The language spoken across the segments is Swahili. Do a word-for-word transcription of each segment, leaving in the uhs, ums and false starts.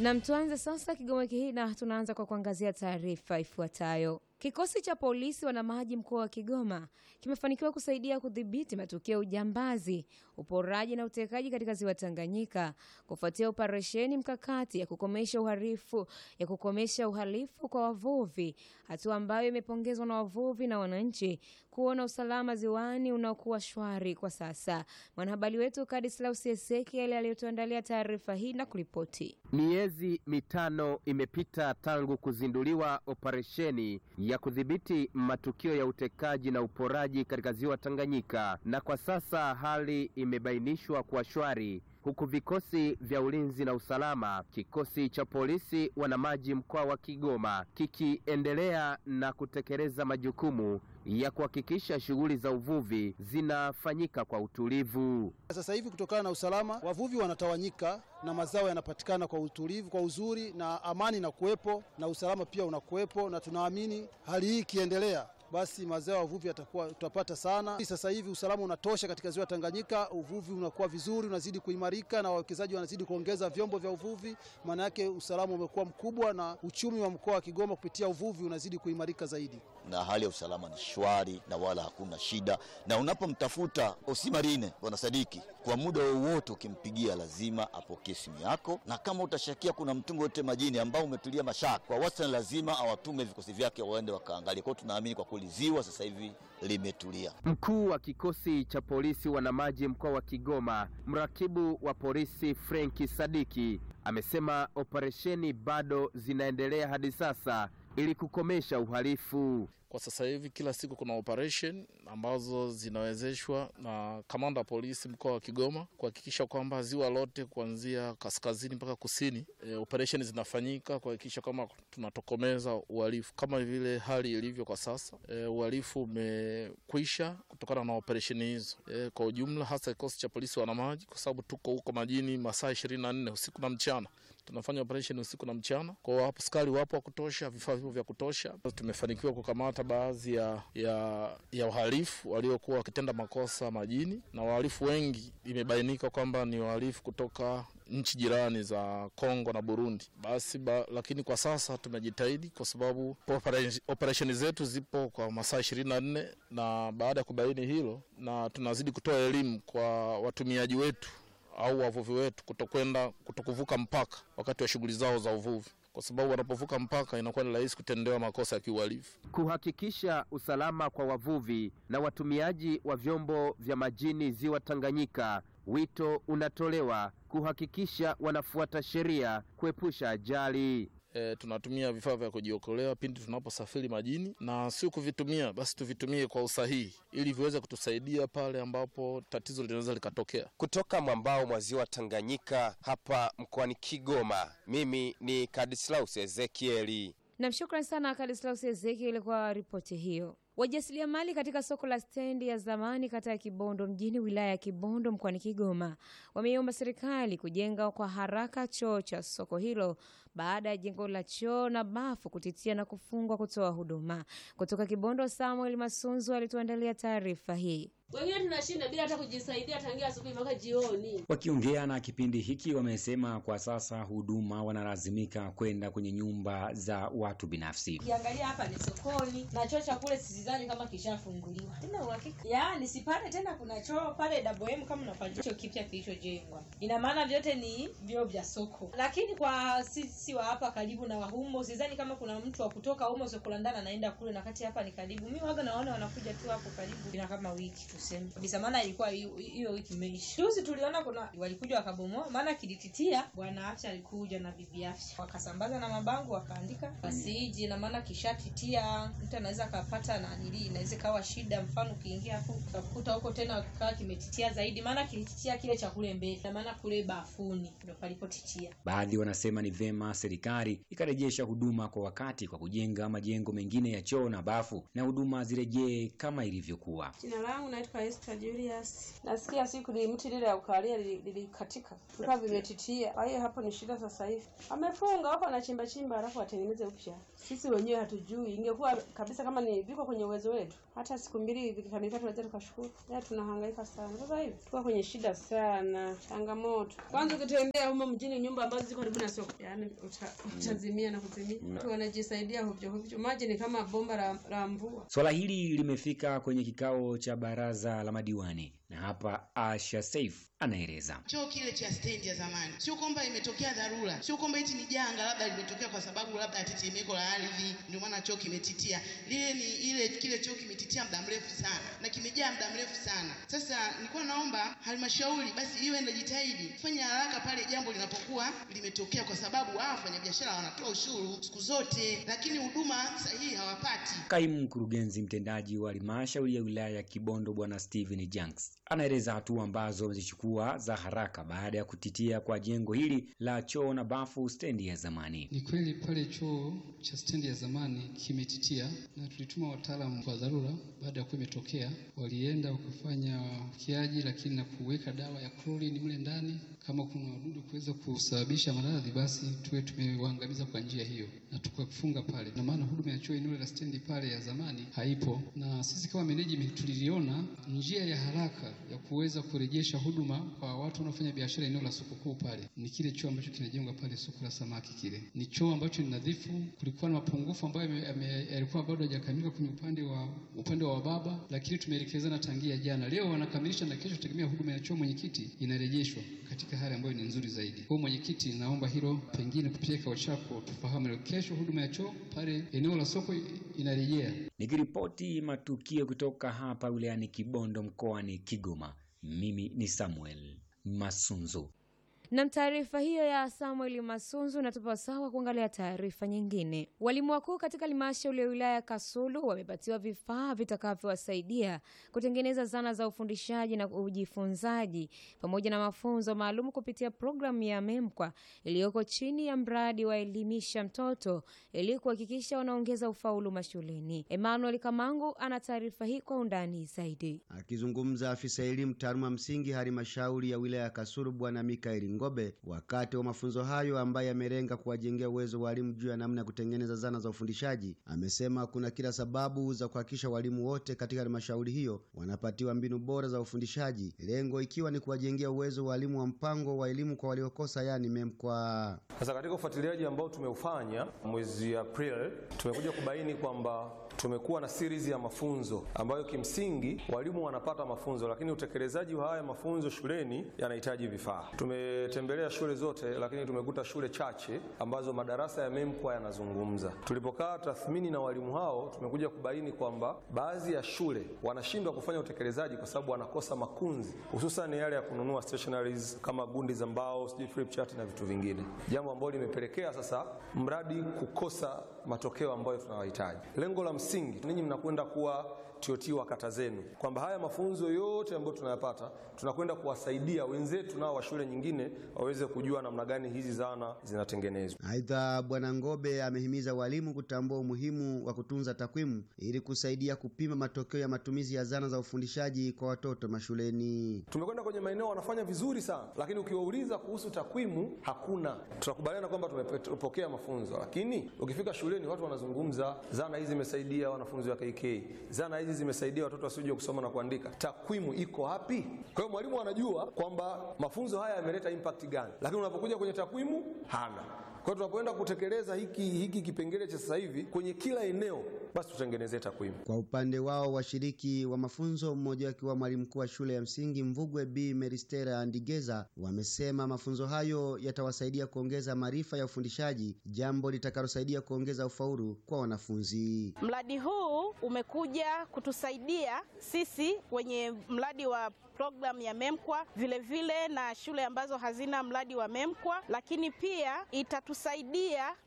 Na mtuanze sasa Kigoma wiki hii na tunaanza kwa kuangazia taarifa ifuatayo. Kikosi cha polisi wanamaji mkoa wa Kigoma kimefanikiwa kusaidia kudhibiti matukio ya ujambazi, uporaji na utekaji katika ziwa Tanganyika kufuatia operesheni mkakati ya kukomesha uhalifu ya kukomesha uhalifu kwa wavuvi, hatua ambayo imepongezwa na wavuvi na wananchi kuona usalama ziwani unaokuwa shwari kwa sasa. Mwanahabari wetu Kadislaus Ezekiel aliyotuandalia taarifa hii na kuripoti. Miezi mitano imepita tangu kuzinduliwa operesheni ya kudhibiti matukio ya utekaji na uporaji katika ziwa Tanganyika, na kwa sasa hali imebainishwa kuwa shwari, huku vikosi vya ulinzi na usalama, kikosi cha polisi wanamaji mkoa wa Kigoma kikiendelea na kutekeleza majukumu ya kuhakikisha shughuli za uvuvi zinafanyika kwa utulivu. Sasa hivi kutokana na usalama, wavuvi wanatawanyika na mazao yanapatikana kwa utulivu, kwa uzuri, na amani na kuwepo na usalama pia unakuwepo, na tunaamini hali hii kiendelea basi mazao ya uvuvi yatakuwa tutapata sana. Sasa hivi usalama unatosha katika ziwa Tanganyika, uvuvi unakuwa vizuri, unazidi kuimarika na wawekezaji wanazidi kuongeza vyombo vya uvuvi. Maana yake usalama umekuwa mkubwa na uchumi wa mkoa wa Kigoma kupitia uvuvi unazidi kuimarika zaidi. Na hali ya usalama ni shwari na wala hakuna shida. Na unapomtafuta Osimarine Bwana Sadiki, kwa muda wowote ukimpigia lazima apokee simu yako, na kama utashakia kuna mtungo wote majini ambao umetulia mashaka, kwa wastani lazima awatume vikosi vyake waende wakaangalie. Kwa tunaamini kwa ziwa sasa hivi limetulia. Mkuu wa kikosi cha polisi wanamaji mkoa wa Kigoma, mrakibu wa polisi Frank Sadiki, amesema operesheni bado zinaendelea hadi sasa ili kukomesha uhalifu. Kwa sasa hivi kila siku kuna operation ambazo zinawezeshwa na kamanda polisi mkoa wa Kigoma kuhakikisha kwamba ziwa lote kuanzia kaskazini mpaka kusini e, operation zinafanyika kuhakikisha kama tunatokomeza uhalifu kama vile hali ilivyo kwa sasa. E, uhalifu umekwisha kutokana na operation hizo. E, kwa ujumla hasa kikosi cha polisi wanamaji, kwa sababu tuko huko majini masaa ishirini na nne usiku na mchana. Tunafanya operation usiku na mchana. Kwa hapo askari wapo wa kutosha, vifaa vipo vya kutosha. Tumefanikiwa kukamata baadhi ya ya ya wahalifu waliokuwa wakitenda makosa majini, na wahalifu wengi imebainika kwamba ni wahalifu kutoka nchi jirani za Kongo na Burundi. Basi ba, lakini kwa sasa tumejitahidi kwa sababu operation zetu zipo kwa masaa ishirini na nne, na baada ya kubaini hilo na tunazidi kutoa elimu kwa watumiaji wetu au wavuvi wetu kutokwenda kutokuvuka mpaka wakati wa shughuli zao za uvuvi, kwa sababu wanapovuka mpaka inakuwa ni rahisi kutendewa makosa ya kiuhalifu. Kuhakikisha usalama kwa wavuvi na watumiaji wa vyombo vya majini ziwa Tanganyika, wito unatolewa kuhakikisha wanafuata sheria kuepusha ajali. E, tunatumia vifaa vya kujiokolea pindi tunaposafiri majini, na sio kuvitumia basi tuvitumie kwa usahihi ili viweze kutusaidia pale ambapo tatizo linaweza likatokea. Kutoka mwambao mwa ziwa Tanganyika hapa mkoani Kigoma, mimi ni Kadislaus Ezekiel. Na shukrani sana Kadislaus Ezekiel kwa ripoti hiyo. Wajasiriamali katika soko la stendi ya zamani kata ya Kibondo mjini wilaya ya Kibondo mkoani Kigoma wameiomba serikali kujenga kwa haraka choo cha soko hilo baada ya jengo la choo na bafu kutitia na kufungwa kutoa huduma. Kutoka Kibondo, Samuel Masunzu alituandalia taarifa hii. Wengine tunashinda bila hata kujisaidia tangia asubuhi mpaka jioni. Wakiongea na kipindi hiki wamesema kwa sasa huduma wanalazimika kwenda kwenye nyumba za watu binafsi. Kiangalia hapa ni sokoni na choo cha kule sizani kama kishafunguliwa. Tena uhakika. Yaani sipale tena kuna choo pale Double M kama unafanya choo kipya kilichojengwa. Ina maana vyote ni vyo vya soko. Lakini kwa sisi wa hapa karibu na wahumo sizani kama kuna mtu wa kutoka humo Sokolandana anaenda kule, na kati hapa ni karibu. Mimi waga naona wanakuja tu hapo karibu ina kama wiki. Kabisa maana ilikuwa hiyo wiki imeisha. Juzi tuliona kuna walikuja wakabomoa, maana kilititia bwana afya alikuja na bibi afya. Wakasambaza na mabango wakaandika basiji, na maana kishatitia mtu anaweza kapata na nili inaweza kawa shida, mfano kiingia hapo utakuta huko tena kikawa kimetitia zaidi, maana kilititia kile cha kule mbele, na maana kule bafuni ndio palipotitia. Baadhi wanasema ni vema serikali ikarejesha huduma kwa wakati kwa kujenga majengo mengine ya choo na bafu na huduma zirejee kama ilivyokuwa. Jina langu naitwa Naitwa Esther Julius. Nasikia siku ni mti lile ya ukalia lilikatika. Vikawa vimetitia. Kwa hiyo hapo ni shida sasa hivi. Amefunga hapo anachimba chimba alafu atengeneze upya. Sisi wenyewe hatujui. Ingekuwa kabisa kama ni viko kwenye uwezo wetu. Hata siku mbili vikikamilika tunaweza tukashukuru. Leo tunahangaika sana. Sasa hivi tuko kwenye shida sana, changamoto. Kwanza ukitembea huko mjini nyumba ambazo ziko karibu na soko, yaani utazimia na kuzimia. Watu wanajisaidia hovyo hovyo. Maji ni kama bomba la, la mvua. Swala hili limefika kwenye kikao cha baraza la madiwani na hapa Asha Saif anaeleza. Choo kile cha stendi ya zamani, sio kwamba imetokea dharura, sio kwamba eti ni janga labda limetokea kwa sababu labda tetemeko la ardhi ndio maana choo kimetitia. Lile ni ile kile choo kimetitia muda mrefu sana na kimejaa muda mrefu sana. Sasa nilikuwa naomba halmashauri basi iwe inajitahidi kufanya haraka pale jambo linapokuwa limetokea, kwa sababu hao wafanyabiashara wanatoa ushuru siku zote lakini huduma sahihi hawapati. Kaimu mkurugenzi mtendaji wa halmashauri ya wilaya ya Kibondo Bwana Steven Janks anaeleza hatua ambazo wamezichukua za haraka baada ya kutitia kwa jengo hili la choo na bafu stendi ya zamani. Ni kweli pale choo cha stendi ya zamani kimetitia na tulituma wataalamu kwa dharura baada ya kumetokea. Walienda wakafanya ukiaji lakini na kuweka dawa ya chlorine mle ndani, kama kuna wadudu kuweza kusababisha maradhi basi tuwe tumewaangamiza kwa njia hiyo na tukafunga pale. Na maana huduma ya choo eneo la stendi pale ya zamani haipo, na sisi kama management tuliliona njia ya haraka ya kuweza kurejesha huduma kwa watu wanaofanya biashara eneo la soko kuu pale ni kile choo ambacho kinajengwa pale soko la samaki. Kile ni choo ambacho ni nadhifu. Kulikuwa na mapungufu ambayo yalikuwa bado hajakamilika kwenye upande wa upande wa baba, lakini tumeelekezana tangia jana. Leo wanakamilisha na kesho tegemea huduma ya choo mwenyekiti inarejeshwa katika hali ambayo ni nzuri zaidi. Kwa mwenyekiti, naomba hilo pengine kupitia kwa chako tufahamu kesho huduma ya choo pale eneo la soko inarejea. Nikiripoti matukio kutoka hapa wilayani Kibondo mkoani Kigoma, mimi ni Samuel Masunzu. Na taarifa hiyo ya Samuel Masunzu natupa sawa kuangalia taarifa nyingine. Walimu wakuu katika halmashauri ya wilaya Kasulu wamepatiwa vifaa vitakavyowasaidia kutengeneza zana za ufundishaji na ujifunzaji pamoja na mafunzo maalum kupitia programu ya MEMKWA iliyoko chini ya mradi wa elimisha mtoto ili kuhakikisha wanaongeza ufaulu mashuleni. Emmanuel Kamangu ana taarifa hii kwa undani zaidi. Akizungumza afisa elimu taaluma msingi halmashauri ya wilaya Kasulu Bwana Mikaeli Ngobe wakati wa mafunzo hayo ambaye amelenga kuwajengea uwezo walimu juu ya namna ya kutengeneza zana za ufundishaji, amesema kuna kila sababu za kuhakikisha walimu wote katika halmashauri hiyo wanapatiwa mbinu bora za ufundishaji, lengo ikiwa ni kuwajengea uwezo walimu wa mpango wa elimu kwa waliokosa, yani MEMKWA. Sasa katika ufuatiliaji ambao tumeufanya mwezi April, tumekuja kubaini kwamba tumekuwa na series ya mafunzo ambayo kimsingi walimu wanapata mafunzo lakini utekelezaji wa haya mafunzo shuleni yanahitaji vifaa. Tumetembelea shule zote lakini tumekuta shule chache ambazo madarasa ya MEMKWA yanazungumza. Tulipokaa tathmini na walimu hao, tumekuja kubaini kwamba baadhi ya shule wanashindwa kufanya utekelezaji kwa sababu wanakosa makunzi, hususan yale ya kununua stationaries kama gundi za mbao, flip chart na vitu vingine. Jambo ambalo limepelekea sasa mradi kukosa matokeo ambayo tunawahitaji. Lengo la msingi, ninyi mnakwenda kuwa T O T wa kata zenu, kwamba haya mafunzo yote ambayo tunayapata tunakwenda kuwasaidia wenzetu nao wa shule nyingine waweze kujua namna gani hizi zana zinatengenezwa. Aidha, Bwana Ngobe amehimiza walimu kutambua umuhimu wa kutunza takwimu ili kusaidia kupima matokeo ya matumizi ya zana za ufundishaji kwa watoto mashuleni. Tumekwenda kwenye maeneo wanafanya vizuri sana, lakini ukiwauliza kuhusu takwimu hakuna. Tunakubaliana kwamba tumepokea mafunzo, lakini ukifika shuleni watu wanazungumza zana hizi zimesaidia wanafunzi wa K K, zana hizi zimesaidia watoto wasijue kusoma na kuandika. Takwimu iko wapi? Kwa hiyo mwalimu anajua kwamba mafunzo haya yameleta impact gani, lakini unapokuja kwenye takwimu hana. Kwa hiyo tunapoenda kutekeleza hiki hiki kipengele cha sasa hivi kwenye kila eneo, basi tutengeneze takwimu. Kwa upande wao washiriki wa mafunzo, mmoja akiwa mwalimu mkuu wa shule ya msingi Mvugwe B Meristera Andigeza, wamesema mafunzo hayo yatawasaidia kuongeza maarifa ya ufundishaji, jambo litakalosaidia kuongeza ufaulu kwa wanafunzi. Mradi huu umekuja kutusaidia sisi wenye mradi wa program ya MEMKWA, vile vile na shule ambazo hazina mradi wa MEMKWA, lakini pia itatusaidia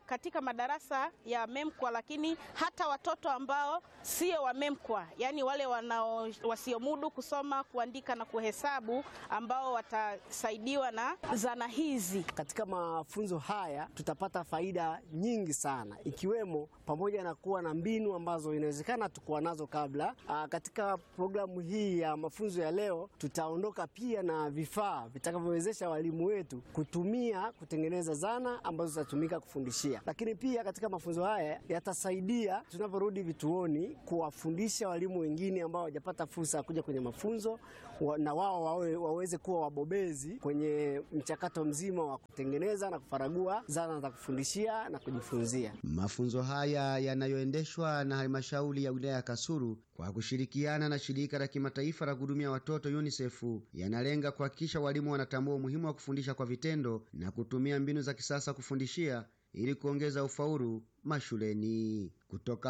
katika madarasa ya MEMKWA, lakini hata watoto ambao sio wa MEMKWA, yani wale wanao wasiomudu kusoma, kuandika na kuhesabu, ambao watasaidiwa na zana hizi. Katika mafunzo haya tutapata faida nyingi sana, ikiwemo pamoja na kuwa na mbinu ambazo inawezekana tukuwa nazo kabla. Aa, katika programu hii ya mafunzo ya leo tutaondoka pia na vifaa vitakavyowezesha walimu wetu kutumia kutengeneza zana ambazo zitatumika kufundishia. Lakini pia katika mafunzo haya yatasaidia tunaporudi vituoni kuwafundisha walimu wengine ambao hawajapata fursa ya kuja kwenye mafunzo, na wao wawe, waweze kuwa wabobezi kwenye mchakato mzima wa kutengeneza na kufaragua zana za kufundishia na kujifunzia. Mafunzo haya yanayoendeshwa na halmashauri ya wilaya ya Kasulu kwa kushirikiana na shirika la kimataifa la kuhudumia watoto UNICEF yanalenga kuhakikisha walimu wanatambua umuhimu wa kufundisha kwa vitendo na kutumia mbinu za kisasa kufundishia ili kuongeza ufaulu mashuleni. Kutoka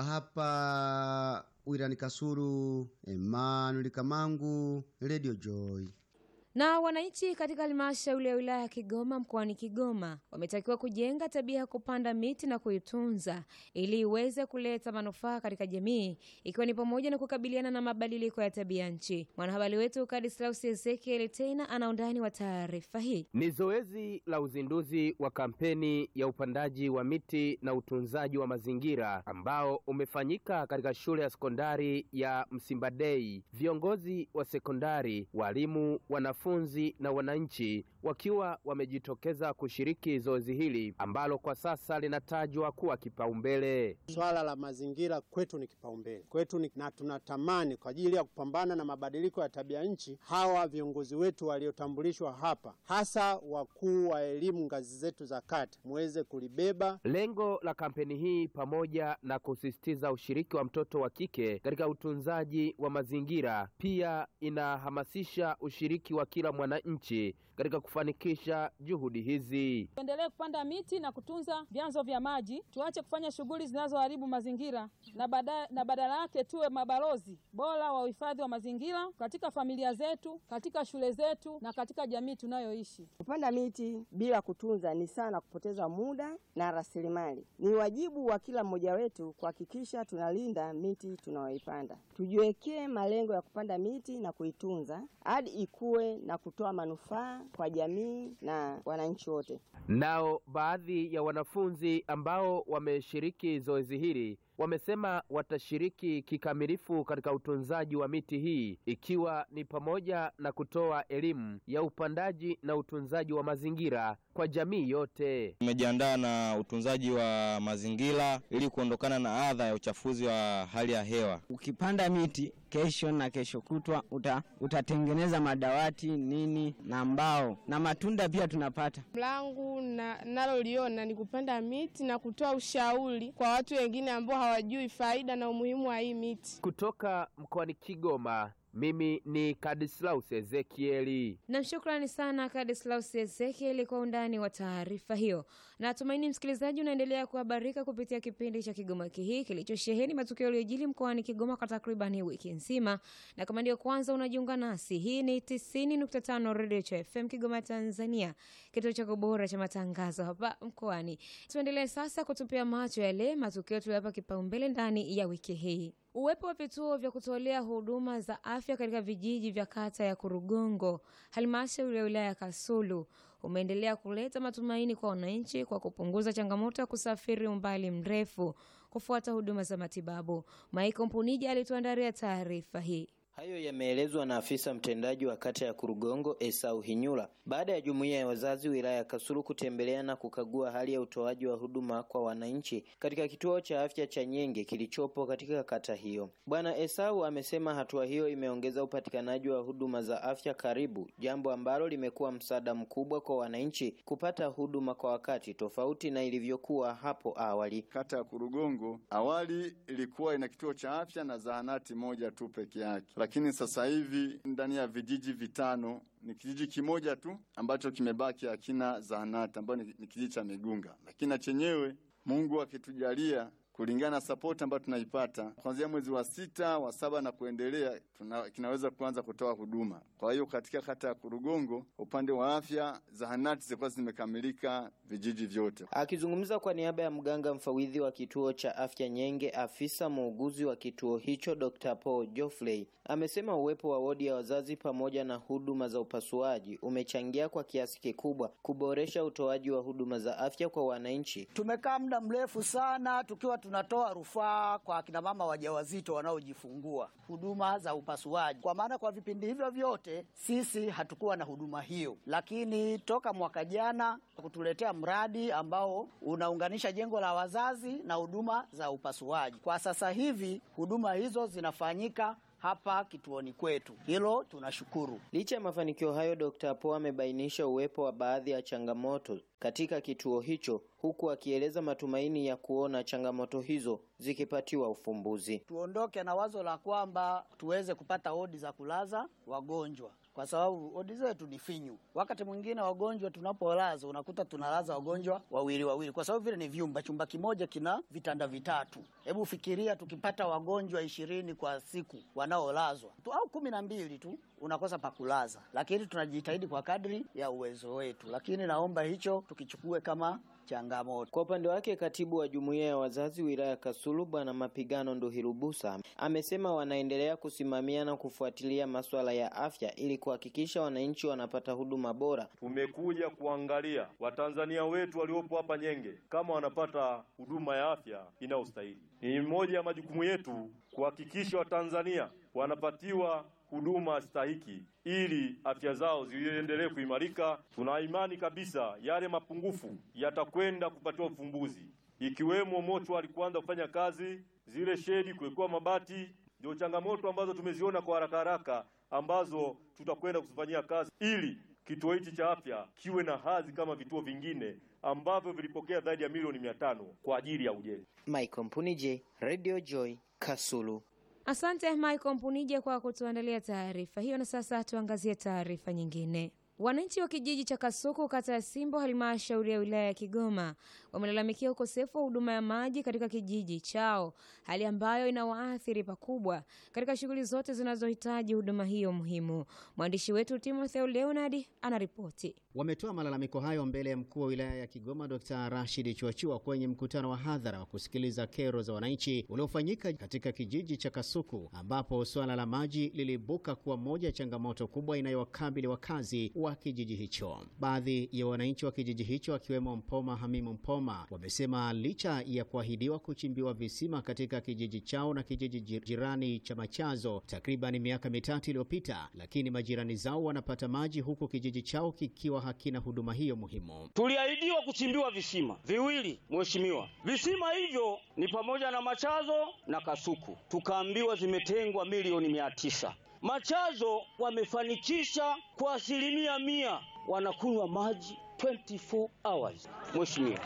hapa wilani Kasulu, Emmanuel Kamangu, Radio Joy. Na wananchi katika halmashauri ya wilaya ya Kigoma mkoani Kigoma wametakiwa kujenga tabia ya kupanda miti na kuitunza ili iweze kuleta manufaa katika jamii, ikiwa ni pamoja na kukabiliana na mabadiliko ya tabia nchi. Mwanahabari wetu Kadislaus Ezekiel tena ana undani wa taarifa hii. Ni zoezi la uzinduzi wa kampeni ya upandaji wa miti na utunzaji wa mazingira ambao umefanyika katika shule ya sekondari ya Msimbadei. Viongozi wa sekondari, walimu, wanafunzi na wananchi wakiwa wamejitokeza kushiriki zoezi hili ambalo kwa sasa linatajwa kuwa kipaumbele. Swala la mazingira kwetu ni kipaumbele. Kwetu ni, na tunatamani kwa ajili ya kupambana na mabadiliko ya tabia nchi, hawa viongozi wetu waliotambulishwa hapa, hasa wakuu wa elimu ngazi zetu za kata, muweze kulibeba. Lengo la kampeni hii pamoja na kusisitiza ushiriki wa mtoto wa kike katika utunzaji wa mazingira, pia inahamasisha ushiriki wa kila mwananchi katika kufanikisha juhudi hizi. Tuendelee kupanda miti na kutunza vyanzo vya maji, tuache kufanya shughuli zinazoharibu mazingira na badala na badala yake tuwe mabalozi bora wa uhifadhi wa mazingira katika familia zetu, katika shule zetu na katika jamii tunayoishi. Kupanda miti bila kutunza ni sana kupoteza muda na rasilimali. Ni wajibu wa kila mmoja wetu kuhakikisha tunalinda miti tunayoipanda. Tujiwekee malengo ya kupanda miti na kuitunza hadi ikue na kutoa manufaa kwa jamii na wananchi wote. Nao baadhi ya wanafunzi ambao wameshiriki zoezi hili wamesema watashiriki kikamilifu katika utunzaji wa miti hii, ikiwa ni pamoja na kutoa elimu ya upandaji na utunzaji wa mazingira kwa jamii yote. Tumejiandaa na utunzaji wa mazingira ili kuondokana na adha ya uchafuzi wa hali ya hewa. Ukipanda miti kesho na kesho kutwa uta, utatengeneza madawati nini na mbao na matunda pia tunapata. Mlangu na naloliona ni kupanda miti na kutoa ushauri kwa watu wengine ambao hawajui faida na umuhimu wa hii miti. Kutoka mkoani Kigoma, mimi ni Kadislaus Ezekieli. Na shukrani sana Kadislaus Ezekieli kwa undani wa taarifa hiyo. Na tumaini msikilizaji unaendelea kuhabarika kupitia kipindi cha Kigoma Wiki Hii kilichosheheni matukio yaliyojiri mkoani Kigoma kwa takriban wiki nzima. Na kama ndio kwanza unajiunga nasi, hii ni tisini nukta tano Radio F M Kigoma Tanzania, kituo cha bora cha matangazo hapa mkoani. Tuendelee sasa kutupia macho yale matukio tuliyapa kipaumbele ndani ya wiki hii. Uwepo wa vituo vya kutolea huduma za afya katika vijiji vya kata ya Kurugongo, halmashauri ya wilaya ya Kasulu, umeendelea kuleta matumaini kwa wananchi kwa kupunguza changamoto ya kusafiri umbali mrefu kufuata huduma za matibabu. Maiko Mpunija alituandalia taarifa hii. Hayo yameelezwa na afisa mtendaji wa kata ya Kurugongo Esau Hinyula baada ya jumuiya ya wazazi wilaya ya Kasulu kutembelea na kukagua hali ya utoaji wa huduma kwa wananchi katika kituo cha afya cha Nyenge kilichopo katika kata hiyo. Bwana Esau amesema hatua hiyo imeongeza upatikanaji wa huduma za afya karibu, jambo ambalo limekuwa msaada mkubwa kwa wananchi kupata huduma kwa wakati tofauti na ilivyokuwa hapo awali. Kata ya Kurugongo awali ilikuwa ina kituo cha afya na zahanati moja tu peke yake. Lakini sasa hivi ndani ya vijiji vitano ni kijiji kimoja tu ambacho kimebaki hakina zahanati, ambayo ni kijiji cha Migunga. Lakini na chenyewe Mungu akitujalia kulingana na support ambayo tunaipata kuanzia mwezi wa sita, wa saba na kuendelea, tuna, kinaweza kuanza kutoa huduma. Kwa hiyo katika kata ya Kurugongo upande wa afya zahanati zilikuwa zimekamilika vijiji vyote. Akizungumza kwa niaba ya mganga mfawidhi wa kituo cha afya Nyenge, afisa muuguzi wa kituo hicho Doctor Paul Geoffrey amesema uwepo wa wodi ya wazazi pamoja na huduma za upasuaji umechangia kwa kiasi kikubwa kuboresha utoaji wa huduma za afya kwa wananchi. Tumekaa muda mrefu sana tukiwa tunatoa rufaa kwa kina mama wajawazito wanaojifungua huduma za upasuaji, kwa maana kwa vipindi hivyo vyote sisi hatukuwa na huduma hiyo, lakini toka mwaka jana kutuletea mradi ambao unaunganisha jengo la wazazi na huduma za upasuaji. Kwa sasa hivi huduma hizo zinafanyika hapa kituoni kwetu. Hilo tunashukuru. Licha ya mafanikio hayo, Daktari Po amebainisha uwepo wa baadhi ya changamoto katika kituo hicho, huku akieleza matumaini ya kuona changamoto hizo zikipatiwa ufumbuzi. Tuondoke na wazo la kwamba tuweze kupata wodi za kulaza wagonjwa, kwa sababu wodi zetu ni finyu. Wakati mwingine wagonjwa tunapolaza unakuta tunalaza wagonjwa wawili wawili, kwa sababu vile ni vyumba, chumba kimoja kina vitanda vitatu. Hebu fikiria tukipata wagonjwa ishirini kwa siku wanaolazwa tu, au kumi na mbili tu unakosa pakulaza. Lakini tunajitahidi kwa kadri ya uwezo wetu, lakini naomba hicho tukichukue kama changamoto. Kwa upande wake, katibu wa jumuiya ya wazazi wilaya Kasulu Bwana Mapigano Nduhirubusa amesema wanaendelea kusimamia na kufuatilia masuala ya afya ili kuhakikisha wananchi wanapata huduma bora. Tumekuja kuangalia Watanzania wetu waliopo hapa Nyenge kama wanapata huduma ya afya inayostahili. Ni moja ya majukumu yetu kuhakikisha Watanzania wanapatiwa huduma stahiki ili afya zao ziendelee kuimarika. Tuna imani kabisa yale mapungufu yatakwenda kupatiwa ufumbuzi, ikiwemo moto alikuanza kufanya kazi, zile shedi kuwekwa mabati. Ndio changamoto ambazo tumeziona kwa haraka haraka ambazo tutakwenda kufanyia kazi ili kituo hichi cha afya kiwe na hadhi kama vituo vingine ambavyo vilipokea zaidi ya milioni mia tano kwa ajili ya ujenzi. Michael Mpunije, Radio Joy, Kasulu. Asante Michael Mpunije kwa kutuandalia taarifa hiyo, na sasa tuangazie taarifa nyingine. Wananchi wa kijiji cha Kasuku kata ya Simbo halmashauri ya wilaya ya Kigoma wamelalamikia ukosefu wa huduma ya maji katika kijiji chao, hali ambayo inawaathiri pakubwa katika shughuli zote zinazohitaji huduma hiyo muhimu. Mwandishi wetu Timotheo Leonard anaripoti. Wametoa malalamiko hayo mbele ya mkuu wa wilaya ya Kigoma Daktari Rashid Chuachua kwenye mkutano wa hadhara wa kusikiliza kero za wananchi uliofanyika katika kijiji cha Kasuku, ambapo swala la maji lilibuka kuwa moja ya changamoto kubwa inayowakabili wakazi wa kijiji hicho. Baadhi ya wananchi wa kijiji hicho akiwemo Mpoma Hamimu Mpoma wamesema licha ya kuahidiwa kuchimbiwa visima katika kijiji chao na kijiji jirani cha Machazo takriban miaka mitatu iliyopita, lakini majirani zao wanapata maji huku kijiji chao kikiwa hakina huduma hiyo muhimu. Tuliahidiwa kuchimbiwa visima viwili, mheshimiwa. Visima hivyo ni pamoja na Machazo na Kasuku. Tukaambiwa zimetengwa milioni mia tisa. Machazo wamefanikisha kwa asilimia mia, wanakunywa maji ishirini na nne hours, mheshimiwa.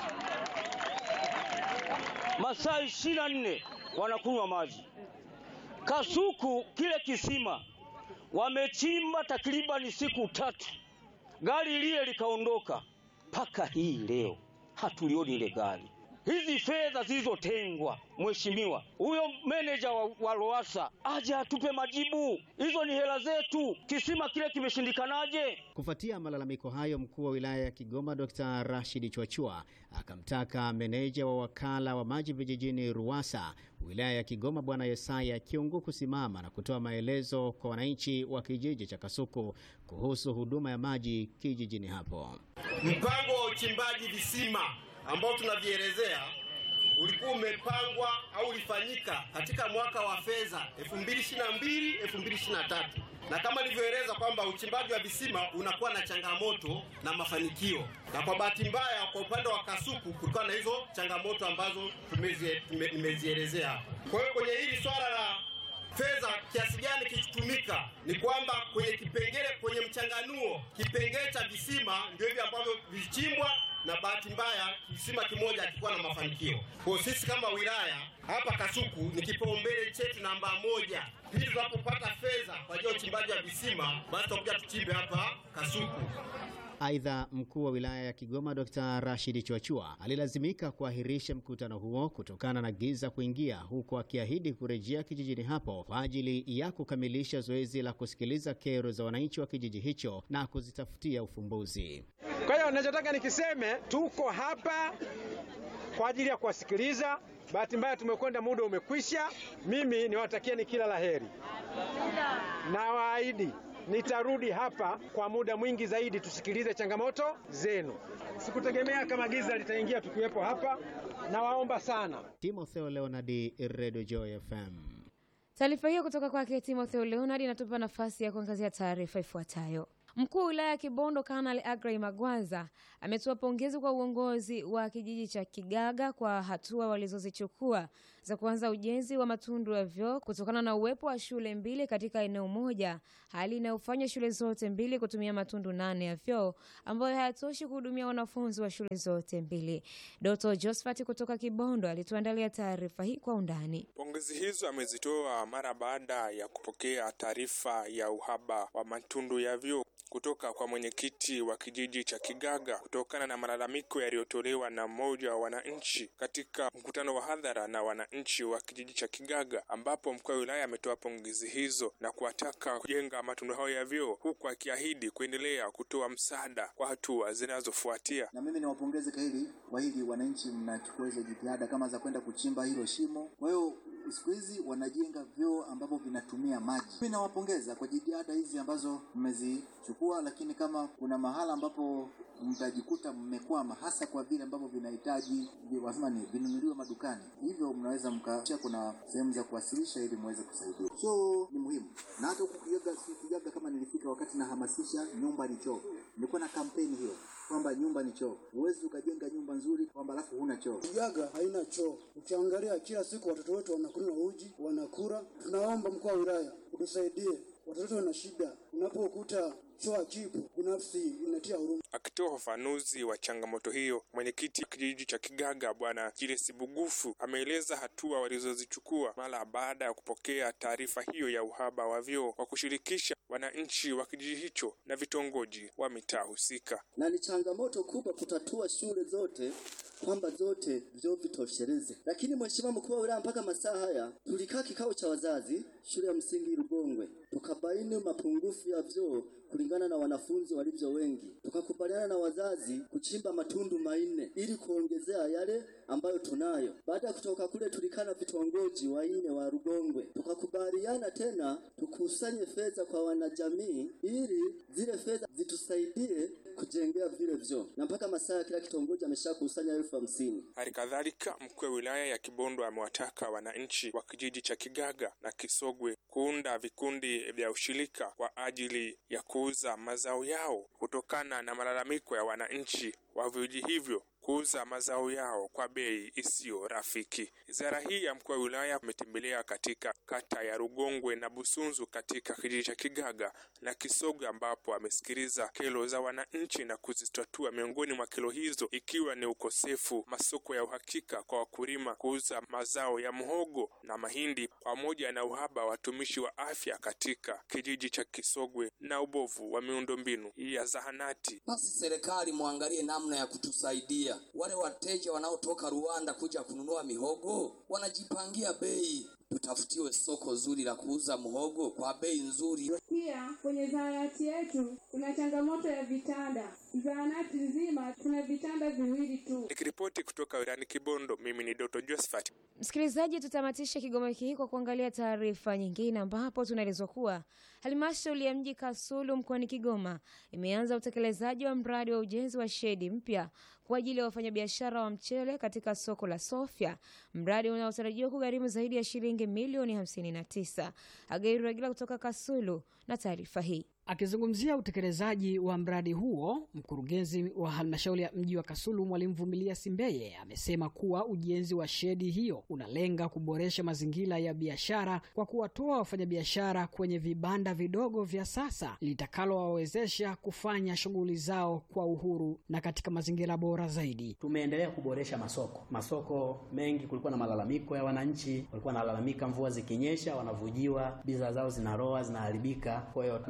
Masaa ishirini na nne wanakunywa maji. Kasuku kile kisima wamechimba takriban siku tatu, gari lile likaondoka, paka hii leo hatulioni ile gari. Hizi fedha zilizotengwa, mheshimiwa, huyo meneja wa, wa Loasa aje atupe majibu. Hizo ni hela zetu, kisima kile kimeshindikanaje? Kufuatia malalamiko hayo, mkuu wa wilaya ya Kigoma Daktari Rashid Chuachua akamtaka meneja wa wakala wa maji vijijini Ruwasa wilaya ya Kigoma Bwana Yesaya Kiungu kusimama na kutoa maelezo kwa wananchi wa kijiji cha Kasuku kuhusu huduma ya maji kijijini hapo. Mpango wa uchimbaji visima ambao tunavielezea ulikuwa umepangwa au ulifanyika katika mwaka wa fedha elfu mbili ishirini na mbili elfu mbili ishirini na tatu, na kama nilivyoeleza kwamba uchimbaji wa visima unakuwa na changamoto na mafanikio, na kwa bahati mbaya kwa upande wa Kasuku kulikuwa na hizo changamoto ambazo tumezielezea. Kwa hiyo kwenye hili swala la fedha kiasi gani kitumika, ni kwamba kwenye kipengele kwenye mchanganuo kipengele cha visima ndio hivi ambavyo vichimbwa, na bahati mbaya kisima kimoja hakikuwa na mafanikio. Kwa sisi kama wilaya hapa Kasuku ni kipaumbele chetu namba moja. Pili, tunapopata fedha kwa ajili ya uchimbaji wa visima, basi tutakuja tuchimbe hapa Kasuku. Aidha, mkuu wa wilaya ya Kigoma Dokta Rashid Chwachua alilazimika kuahirisha mkutano huo kutokana na giza kuingia, huku akiahidi kurejea kijijini hapo kwa ajili ya kukamilisha zoezi la kusikiliza kero za wananchi wa kijiji hicho na kuzitafutia ufumbuzi. Kwa hiyo ninachotaka nikiseme, tuko hapa kwa ajili ya kuwasikiliza. Bahati mbaya tumekwenda, muda umekwisha. Mimi niwatakia ni kila laheri. Na waahidi nitarudi hapa kwa muda mwingi zaidi tusikilize changamoto zenu. Sikutegemea kama giza litaingia tukiwepo hapa. Na waomba sana. Timotheo Leonardi, Radio Joy F M. Taarifa hiyo kutoka kwake Timotheo Leonardi inatupa nafasi ya kuangazia taarifa ifuatayo. Mkuu wa wilaya ya Kibondo Kanali Aggrey Magwaza ametoa pongezi kwa uongozi wa kijiji cha Kigaga kwa hatua walizozichukua za kuanza ujenzi wa matundu ya vyoo kutokana na uwepo wa shule mbili katika eneo moja, hali inayofanya shule zote mbili kutumia matundu nane ya vyoo ambayo hayatoshi kuhudumia wanafunzi wa shule zote mbili. Doto Josephat kutoka Kibondo alituandalia taarifa hii kwa undani. Pongezi hizo amezitoa mara baada ya kupokea taarifa ya uhaba wa matundu ya vyoo kutoka kwa mwenyekiti wa kijiji cha Kigaga kutokana na malalamiko yaliyotolewa na mmoja wa wananchi katika mkutano wa hadhara na wananchi wa kijiji cha Kigaga, ambapo mkuu wa wilaya ametoa pongezi hizo na kuwataka kujenga matundu hayo ya vyoo, huku akiahidi kuendelea kutoa msaada kwa hatua zinazofuatia. Na mimi niwapongeze kwa hili, kwa hili wananchi mnachukua hizo jitihada kama za kwenda kuchimba hilo shimo. Kwa hiyo siku hizi wanajenga vyoo ambavyo vinatumia maji. Mimi nawapongeza kwa jitihada hizi ambazo mmezichukua, lakini kama kuna mahala ambapo mtajikuta mmekwama, hasa kwa vile ambavyo vinahitaji wasema ni vinunuliwe madukani, hivyo mnaweza mkaacha kuna sehemu za kuwasilisha ili muweze kusaidia. So ni muhimu. Na hata kukijaga sikijaga kama nilifika wakati na hamasisha nyumba ni choo. Nilikuwa na kampeni hiyo kwamba nyumba ni choo. Uwezi ukajenga nyumba nzuri kwamba alafu huna choo. Kigaga haina choo. Ukiangalia kila siku watoto wetu wanakunywa uji, wanakula. Tunaomba mkuu wa wilaya utusaidie. Watoto wana shida. Unapokuta choo chipu binafsi inatia huruma. Akitoa ufafanuzi wa changamoto hiyo, mwenyekiti wa kijiji cha Kigaga Bwana Julius Bugufu ameeleza hatua walizozichukua mara baada ya kupokea taarifa hiyo ya uhaba wa vyoo kwa kushirikisha wananchi wa kijiji hicho na vitongoji wa mitaa husika. Na ni changamoto kubwa kutatua shule zote kwamba zote vyoo vitosheleze. Lakini mheshimiwa mkuu wa wilaya, mpaka masaa haya tulikaa kikao cha wazazi shule ya msingi Rugongwe, tukabaini mapungufu ya vyoo kulingana na wanafunzi walivyo wengi. Tukakubaliana na wazazi kuchimba matundu manne ili kuongezea yale ambayo tunayo. Baada ya kutoka kule tulikana vitongoji waine wa Rugongwe. Tukakubaliana tena tukusanye fedha kwa wanajamii ili zile fedha zitusaidie kujengea vile vyoo. Na mpaka masaa kila kitongoji ameshakusanya elfu hamsini. Hali kadhalika mkuu wa wilaya ya Kibondo amewataka wananchi wa kijiji cha Kigaga na Kisogwe kuunda vikundi vya ushirika kwa ajili ya kuuza mazao yao kutokana na malalamiko ya wananchi wa vijiji hivyo kuuza mazao yao kwa bei isiyo rafiki. Ziara hii ya mkuu wa wilaya ametembelea katika kata ya Rugongwe na Busunzu katika kijiji cha Kigaga na Kisogwe, ambapo amesikiliza kero za wananchi na kuzitatua. Miongoni mwa kero hizo ikiwa ni ukosefu masoko ya uhakika kwa wakulima kuuza mazao ya muhogo na mahindi, pamoja na uhaba wa watumishi wa afya katika kijiji cha Kisogwe na ubovu wa miundombinu ya zahanati. Basi serikali muangalie namna ya kutusaidia. Wale wateja wanaotoka Rwanda kuja kununua mihogo wanajipangia bei. Tutafutiwe soko zuri la kuuza muhogo kwa bei nzuri. Pia kwenye zahanati yetu kuna changamoto ya vitanda. Zahanati nzima tuna vitanda viwili tu. Nikiripoti kutoka wilayani Kibondo, mimi ni Doto Josephat. Msikilizaji, tutamatisha Kigoma hiki kwa kuangalia taarifa nyingine, ambapo tunaelezwa kuwa halmashauri ya mji Kasulu mkoani Kigoma imeanza utekelezaji wa mradi wa ujenzi wa shedi mpya kwa ajili ya wafanyabiashara wa mchele katika soko la Sofia, mradi unaotarajiwa kugharimu zaidi ya shilingi milioni hamsini na tisa. Agairu Regila kutoka Kasulu na taarifa hii. Akizungumzia utekelezaji wa mradi huo, mkurugenzi wa halmashauri ya mji wa Kasulu Mwalimu Vumilia Simbeye amesema kuwa ujenzi wa shedi hiyo unalenga kuboresha mazingira ya biashara kwa kuwatoa wafanyabiashara kwenye vibanda vidogo vya sasa, litakalowawezesha kufanya shughuli zao kwa uhuru na katika mazingira bora zaidi. Tumeendelea kuboresha masoko. Masoko mengi kulikuwa na malalamiko ya wananchi, walikuwa wanalalamika mvua zikinyesha wanavujiwa, bidhaa zao zinaroa, zinaharibika. Kwa hiyo tumefanya maboresho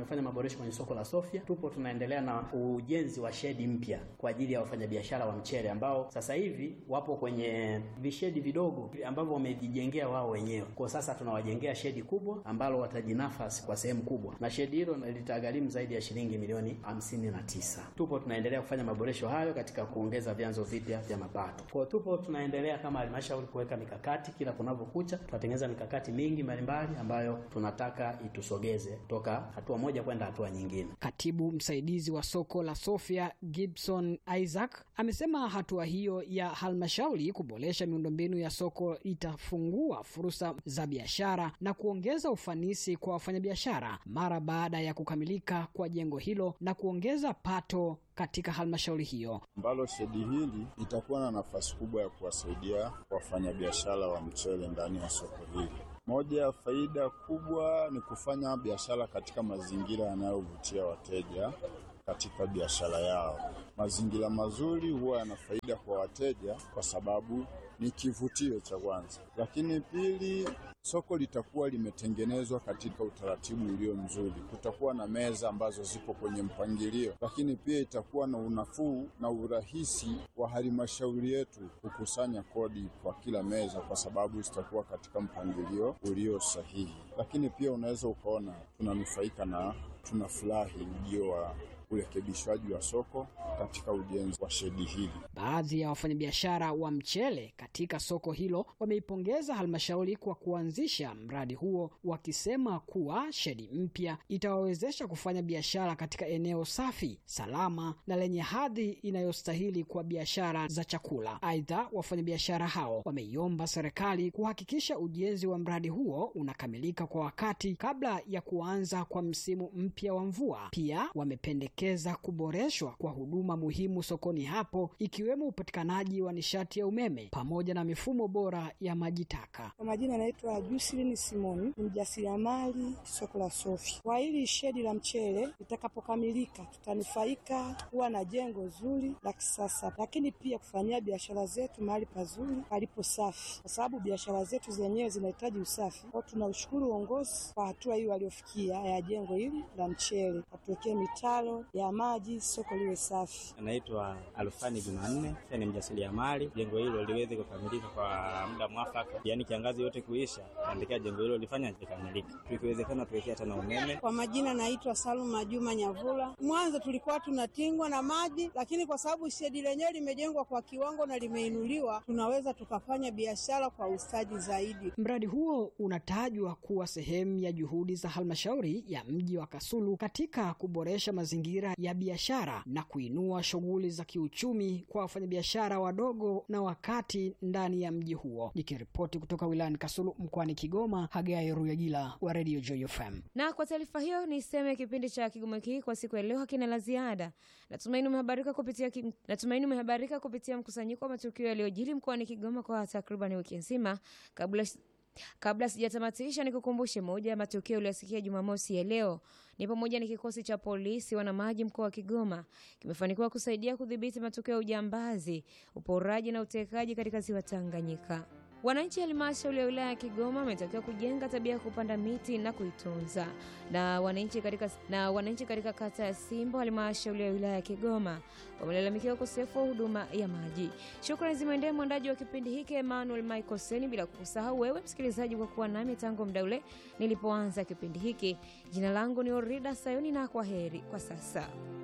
maboresho kwenye soko la Sofia. Tupo tunaendelea na ujenzi wa shedi mpya kwa ajili ya wafanyabiashara wa mchele ambao sasa hivi wapo kwenye vishedi vidogo ambavyo wamejijengea wao wenyewe. Kwa sasa tunawajengea shedi kubwa ambalo watajinafasi kwa sehemu kubwa, na shedi hilo litagharimu zaidi ya shilingi milioni hamsini na tisa. Tupo tunaendelea kufanya maboresho hayo katika kuongeza vyanzo vipya vya mapato. Kwa tupo tunaendelea kama halmashauri kuweka mikakati, kila kunapokucha tunatengeneza mikakati mingi mbalimbali ambayo tunataka itusogeze toka hatua moja kwenda hatua nyingine. Katibu msaidizi wa soko la Sofia Gibson Isaac amesema hatua hiyo ya halmashauri kuboresha miundombinu ya soko itafungua fursa za biashara na kuongeza ufanisi kwa wafanyabiashara mara baada ya kukamilika kwa jengo hilo na kuongeza pato katika halmashauri hiyo. Ambalo shedi hili itakuwa na nafasi kubwa ya kuwasaidia wafanyabiashara wa mchele ndani ya soko hili. Moja ya faida kubwa ni kufanya biashara katika mazingira yanayovutia wateja katika biashara yao. Mazingira mazuri huwa yana faida kwa wateja kwa sababu ni kivutio cha kwanza. Lakini pili, soko litakuwa limetengenezwa katika utaratibu ulio mzuri. Kutakuwa na meza ambazo zipo kwenye mpangilio, lakini pia itakuwa na unafuu na urahisi wa halmashauri yetu kukusanya kodi kwa kila meza kwa sababu zitakuwa katika mpangilio ulio sahihi. Lakini pia unaweza ukaona tunanufaika na tunafurahi ujio wa urekebishwaji wa soko katika ujenzi wa shedi hili. Baadhi ya wafanyabiashara wa mchele katika soko hilo wameipongeza halmashauri kwa kuanzisha mradi huo, wakisema kuwa shedi mpya itawawezesha kufanya biashara katika eneo safi, salama na lenye hadhi inayostahili kwa biashara za chakula. Aidha, wafanyabiashara hao wameiomba serikali kuhakikisha ujenzi wa mradi huo unakamilika kwa wakati kabla ya kuanza kwa msimu mpya wa mvua. Pia wamependekeza kuboreshwa kwa huduma muhimu sokoni hapo, ikiwemo upatikanaji wa nishati ya umeme pamoja na mifumo bora ya maji taka. Kwa majina naitwa Jusilini Simoni, mjasiriamali soko la Sofia. Kwa hili shedi la mchele litakapokamilika, tutanufaika kuwa na jengo zuri la kisasa, lakini pia kufanyia biashara zetu mahali pazuri palipo safi, kwa sababu biashara zetu zenyewe zinahitaji usafi. Kwa tunaushukuru uongozi kwa hatua hii waliofikia ya jengo hili la mchele, watuwekee mitaro ya maji, soko liwe safi. Naitwa Alfani Jumanne, ni mjasiriamali. Jengo hilo liweze kukamilika kwa muda mwafaka, yani kiangazi yote kuisha, andika jengo hilo lifanye likamilike. Tukiwezekana tuwekea tena umeme. Kwa majina naitwa Saluma Juma Nyavula. Mwanzo tulikuwa tunatingwa na maji, lakini kwa sababu shedi lenyewe limejengwa kwa kiwango na limeinuliwa, tunaweza tukafanya biashara kwa ustadi zaidi. Mradi huo unatajwa kuwa sehemu ya juhudi za halmashauri ya mji wa Kasulu katika kuboresha mazingira ya biashara na kuinua shughuli za kiuchumi kwa wafanyabiashara wadogo na wakati ndani ya mji huo. Nikiripoti kutoka wilayani Kasulu mkoani Kigoma, Hagai Ruyagila wa Radio Joy F M. Na kwa taarifa hiyo niseme kipindi cha Kigoma hiki kwa siku ya leo hakina la ziada. Natumaini umehabarika kupitia ki... natumaini umehabarika kupitia mkusanyiko wa matukio yaliyojiri mkoani Kigoma kwa takriban wiki nzima. Kabla Kabla sijatamatisha nikukumbushe moja ya matukio uliyosikia Jumamosi ya leo. Ni pamoja na kikosi cha polisi wanamaji mkoa wa Kigoma kimefanikiwa kusaidia kudhibiti matukio ya ujambazi, uporaji na utekaji katika ziwa Tanganyika. Wananchi halmashauri ya wilaya ya Kigoma wametakiwa kujenga tabia ya kupanda miti na kuitunza. Na wananchi katika na wananchi katika kata ya Simbo halmashauri ya wilaya ya Kigoma wamelalamikia ukosefu wa huduma ya maji. Shukrani zimeendea mwandaji wa kipindi hiki Emmanuel Michael Seni, bila kukusahau wewe msikilizaji kwa kuwa nami tangu muda ule nilipoanza kipindi hiki. Jina langu ni Orida Sayoni na kwaheri kwa sasa.